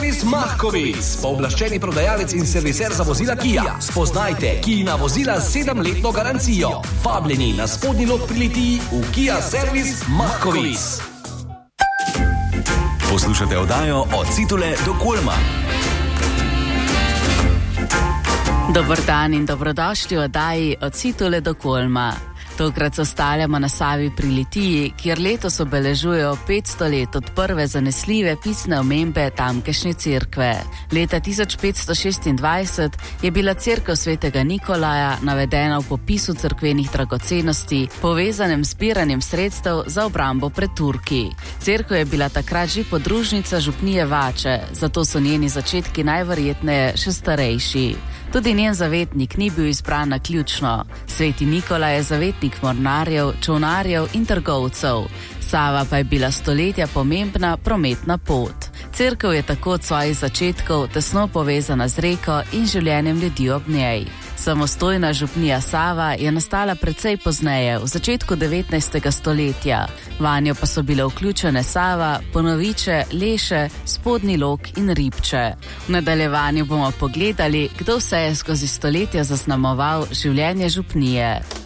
servis Mahkovic, pooblaščeni prodajalec in serviser za vozila Kia. Spoznajte Kijina vozila z 7-letno garancijo. Vabljeni na spodnji lok pri Litiji v Kia servis Mahkovic. Poslušate oddajo Od Citule do Kulma. Dober dan in dobrodošli v oddaji Od Citule do Kulma. Tokrat se ostaljamo na Savi pri Litiji, kjer letos obeležujejo 500 let od prve zanesljive pisne omembe tamkajšnje cerkve. Leta 1526 je bila cerkev svetega Nikolaja navedena v popisu cerkvenih dragocenosti, povezanem z zbiranjem sredstev za obrambo pred Turki. Cerkev je bila takrat že podružnica župnije Vače, zato so njeni začetki najverjetneje še starejši. Tudi njen zavetnik ni bil izbran naključno. Sveti Nikolaj je zavetnik mornarjev, čolnarjev in trgovcev. Sava pa je bila stoletja pomembna prometna pot. Cerkev je tako od svojih začetkov tesno povezana z reko in življenjem ljudi ob njej. Samostojna župnija Sava je nastala precej pozneje, v začetku 19. stoletja. Vanjo pa so bile vključene Sava, Ponoviče, Leše, Spodnji Lok in Ribče. V nadaljevanju bomo pogledali, kdo vse je skozi stoletja zaznamoval življenje župnije.